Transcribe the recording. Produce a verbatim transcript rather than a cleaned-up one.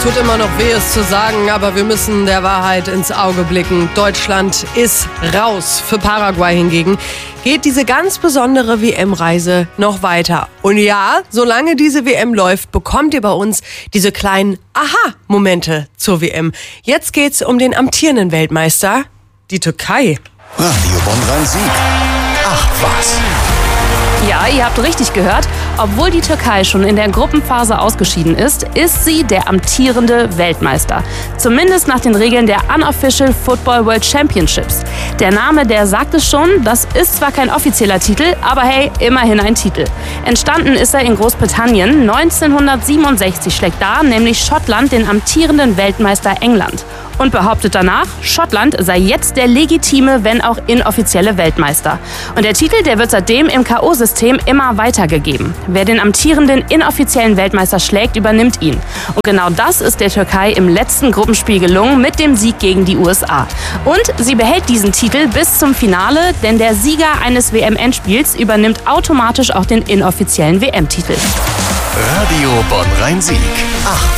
Tut immer noch weh, es zu sagen, aber wir müssen der Wahrheit ins Auge blicken. Deutschland ist raus. Für Paraguay hingegen geht diese ganz besondere W M-Reise noch weiter. Und ja, solange diese W M läuft, bekommt ihr bei uns diese kleinen Aha-Momente zur W M. Jetzt geht's um den amtierenden Weltmeister, die Türkei. Radio Bonn-Rhein-Sieg. Ach was. Ja, ihr habt richtig gehört. Obwohl die Türkei schon in der Gruppenphase ausgeschieden ist, ist sie der amtierende Weltmeister. Zumindest nach den Regeln der Unofficial Football World Championships. Der Name, der sagt es schon, das ist zwar kein offizieller Titel, aber hey, immerhin ein Titel. Entstanden ist er in Großbritannien. neunzehnhundertsiebenundsechzig schlägt da nämlich Schottland den amtierenden Weltmeister England. Und behauptet danach, Schottland sei jetzt der legitime, wenn auch inoffizielle Weltmeister. Und der Titel, der wird seitdem im K O-System immer weitergegeben. Wer den amtierenden inoffiziellen Weltmeister schlägt, übernimmt ihn. Und genau das ist der Türkei im letzten Gruppenspiel gelungen mit dem Sieg gegen die U S A. Und sie behält diesen Titel bis zum Finale, denn der Sieger eines W M-Endspiels übernimmt automatisch auch den inoffiziellen W M-Titel. Radio Bonn-Rhein-Sieg. Ach